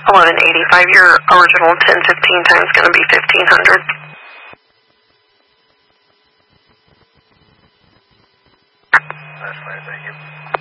1185. Your original 1015 time is going to be 1500. That's fine, thank you.